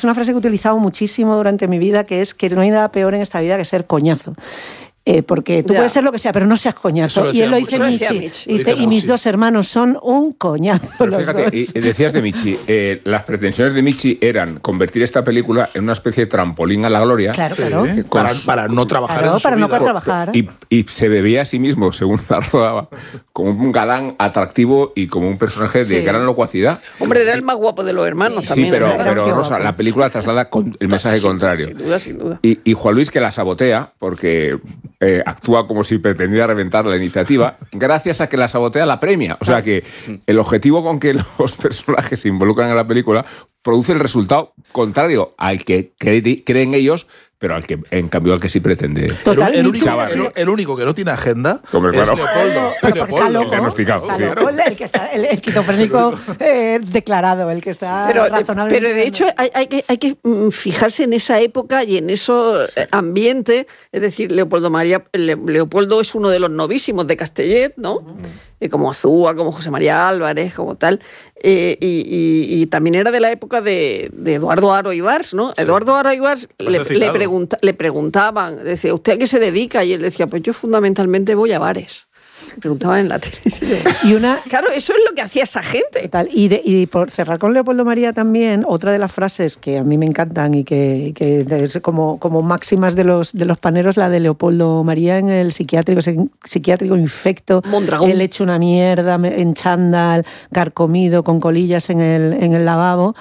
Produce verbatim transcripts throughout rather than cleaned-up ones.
es una frase que he utilizado muchísimo durante mi vida, que es que no hay nada peor en esta vida que ser coñazo. Eh, porque tú ya. puedes ser lo que sea, pero no seas coñazo. Y él lo dice Michi. Michi. Dice, y mis dos hermanos son un coñazo. Pero los fíjate, dos. Y, y decías de Michi, eh, las pretensiones de Michi eran convertir esta película en una especie de trampolín a la gloria. Claro, claro. Sí, para, para no trabajar claro, en su para vida. no trabajar. Y, y se bebía a sí mismo, según la rodaba, como un galán atractivo y como un personaje de sí. gran locuacidad. Hombre, era el más guapo de los hermanos sí, también. Sí, pero, pero Rosa, guapo. la película traslada con el mensaje sin, contrario. Sin duda, sin duda. Y, y Juan Luis, que la sabotea, porque eh, actúa como como si pretendía reventar la iniciativa, gracias a que la sabotea la premia. O sea que el objetivo con que los personajes se involucran en la película produce el resultado contrario al que cre- creen ellos, pero al que, en cambio, al que sí pretende. Total, el, el, único, Chaval, el, el único que no tiene agenda Hombre, es claro. Leopoldo. Pero porque está loco, diagnosticado, está sí. loco, el que está el esquizofrénico eh, declarado, el que está pero, razonablemente. Pero de hecho hay, hay, que, hay que fijarse en esa época y en esos sí. ambientes. Es decir, Leopoldo María Le, Leopoldo es uno de los novísimos de Castellet, ¿no? Uh-huh. Eh, como Azúa, como José María Álvarez, como tal. Eh, y, y, y también era de la época de, de Eduardo Haro Ibars, ¿no? Sí. Eduardo Haro Ibars le, le, pregunta, le preguntaban, decía, ¿usted a qué se dedica? Y él decía, pues yo fundamentalmente voy a bares. Preguntaban en la televisión. Y una, claro, eso es lo que hacía esa gente. Tal. Y, de, y por cerrar con Leopoldo María también, otra de las frases que a mí me encantan y que, que es como, como máximas de los, de los paneros, la de Leopoldo María en el psiquiátrico, psiquiátrico infecto, Mondragón. Él hecho una mierda, en chándal, carcomido, con colillas en el, en el lavabo,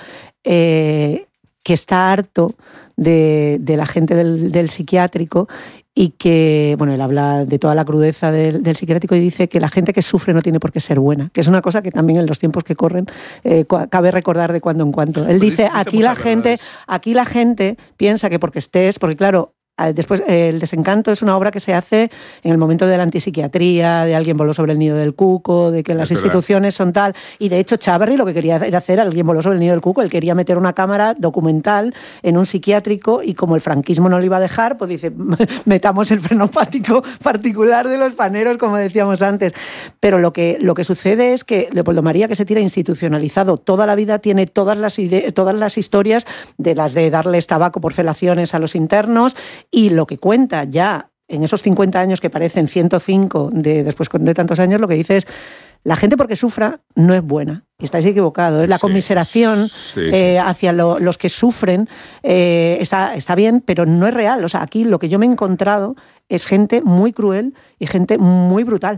eh, que está harto de, de la gente del, del psiquiátrico y que, bueno, él habla de toda la crudeza del, del psiquiátrico y dice que la gente que sufre no tiene por qué ser buena, que es una cosa que también en los tiempos que corren eh, cabe recordar de cuando en cuando. Él dice, dice aquí la gente, aquí la gente piensa que porque estés, porque claro, después, El desencanto es una obra que se hace en el momento de la antipsiquiatría, de alguien voló sobre el nido del cuco, de que las es instituciones son tal. Y de hecho, Chávarri lo que quería era hacer, alguien voló sobre el nido del cuco, él quería meter una cámara documental en un psiquiátrico y como el franquismo no lo iba a dejar, pues dice, metamos el frenopático particular de los paneros, como decíamos antes. Pero lo que, lo que sucede es que Leopoldo María, que se tira institucionalizado toda la vida, tiene todas las, ide- todas las historias de las de darles tabaco por felaciones a los internos. Y lo que cuenta ya en esos cincuenta años que parecen ciento cinco de, después de tantos años, lo que dice es la gente porque sufra no es buena. Y estáis equivocados. Es la conmiseración sí, sí, eh, sí. hacia lo, los que sufren eh, está, está bien, pero no es real. O sea, aquí lo que yo me he encontrado es gente muy cruel y gente muy brutal.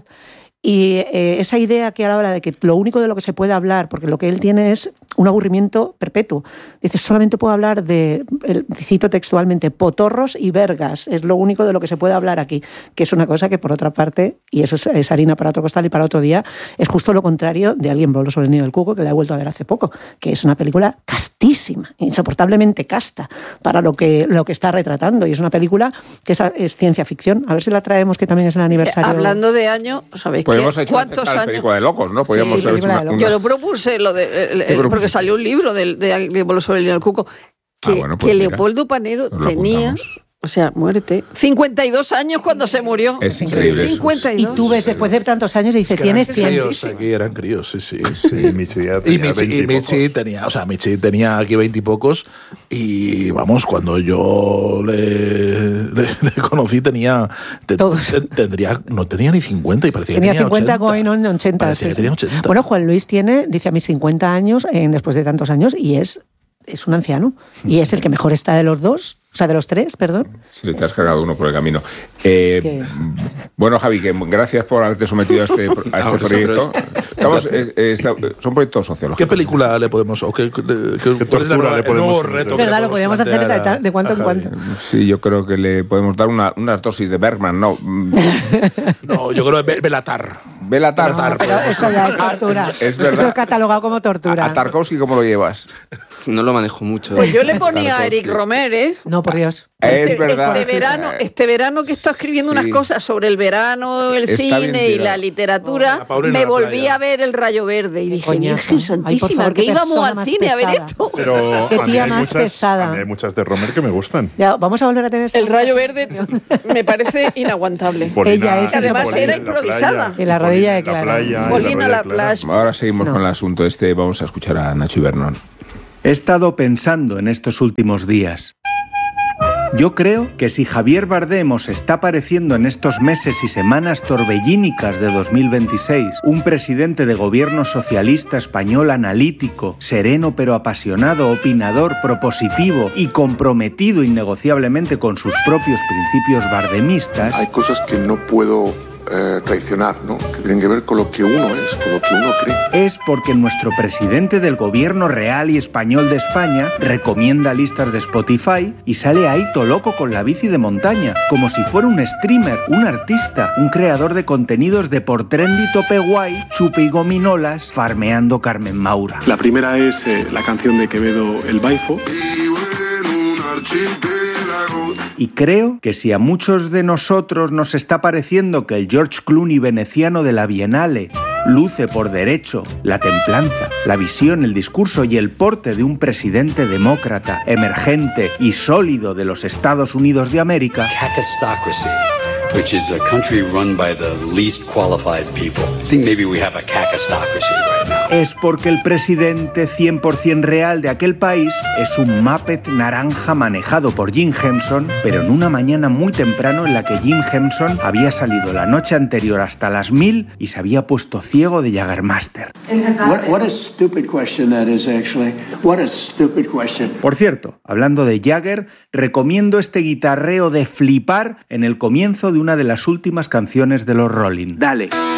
Y eh, esa idea que él habla de que lo único de lo que se puede hablar, porque lo que él tiene es un aburrimiento perpetuo. Dice, solamente puedo hablar de, el, cito textualmente, potorros y vergas. Es lo único de lo que se puede hablar aquí, que es una cosa que, por otra parte, y eso es, es harina para otro costal y para otro día, es justo lo contrario de Alguien voló sobre el nido del cuco, que la he vuelto a ver hace poco, que es una película castísima, insoportablemente casta para lo que, lo que está retratando. Y es una película que es, es ciencia ficción. A ver si la traemos, que también es el aniversario. Hablando de años, ¿sabéis qué? Hemos hecho ¿Cuántos años? Película de locos, ¿no? Podríamos sí, haber hecho una, una... Yo lo propuse, lo de, el, el, porque salió un libro de, de, de Voló sobre el nido del cuco, que, ah, bueno, pues que mira, Leopoldo Panero tenía, o sea, muerte, cincuenta y dos años cuando se murió. Es increíble. cincuenta y dos. Y tú ves después de tantos años y dices, es que tiene cien. Críos, aquí eran críos, sí, sí. Sí, Michi ya tenía y Michi, y Michi tenía, o sea, Michi tenía aquí veintipocos y, vamos, cuando yo le, le, le conocí tenía, te, te, tendría, no tenía ni cincuenta y parecía tenía que tenía cincuenta, ochenta. Tenía cincuenta, ochenta. Parecía Sí, que tenía sí. ochenta. Bueno, Juan Luis tiene, dice a mis cincuenta años, eh, después de tantos años, y es, es un anciano. Y es el que mejor está de los dos. O sea, de los tres, perdón. Sí, te has cargado uno por el camino. Eh, es que... Bueno, Javi, que gracias por haberte sometido a este, a este proyecto. Estamos, eh, eh, son proyectos sociológicos. ¿Qué película le podemos, o qué, qué, qué, ¿Qué tortura le podemos reto Es verdad, lo podríamos hacer de, de cuánto en cuánto. Sí, yo creo que le podemos dar una, una dosis de Bergman, ¿no? No, yo creo que Belatar. Belatar. No, pero eso ya es tortura. Es verdad. Eso es catalogado como tortura. ¿A Tarkovsky cómo lo llevas? No lo manejo mucho. Pues yo le ponía a Eric Romer, ¿eh? No, por Dios. Es este, verdad. Este verano, este verano que está escribiendo sí. unas cosas sobre el verano, el está cine y la literatura, oh, me volví a ver El Rayo Verde y dije, Virgen Santísima, Ay, favor, que íbamos al cine pesada. a ver esto. Pero qué tía hay más muchas, pesada. Hay muchas de Romer que me gustan. Ya, vamos a volver a tener esta El Rayo Verde me parece inaguantable. Polina, Ella es además Polina, era improvisada. Y la rodilla de Clara. Polina, Polina la playa. Ahora seguimos no. con el asunto este, vamos a escuchar a Nacho Ibernón. He estado pensando en estos últimos días. Yo creo que si Javier Bardem os está pareciendo en estos meses y semanas torbellínicas de dos mil veintiséis un presidente de gobierno socialista español analítico, sereno pero apasionado, opinador, propositivo y comprometido innegociablemente con sus propios principios bardemistas... Hay cosas que no puedo eh, traicionar, ¿no? Que tienen que ver con lo que uno es, con lo que uno cree. Es porque nuestro presidente del gobierno real y español de España recomienda listas de Spotify y sale ahí todo loco con la bici de montaña, como si fuera un streamer, un artista, un creador de contenidos de por trendy tope guay, chupe y gominolas, farmeando Carmen Maura. La primera es eh, la canción de Quevedo, El Baifo. Y creo que si a muchos de nosotros nos está pareciendo que el George Clooney veneciano de la Bienale luce por derecho la templanza, la visión, el discurso y el porte de un presidente demócrata, emergente y sólido de los Estados Unidos de América, Cacastocracy, which is a country run by the least qualified people. I think maybe we have a cacastocracy right now. Es porque el presidente cien por ciento real de aquel país es un Muppet naranja manejado por Jim Henson, pero en una mañana muy temprano en la que Jim Henson había salido la noche anterior hasta las mil y se había puesto ciego de Jägermeister. What, what a stupid question that is, actually. What a stupid question. Por cierto, hablando de Jagger, recomiendo este guitarreo de flipar en el comienzo de una de las últimas canciones de los Rolling. Dale.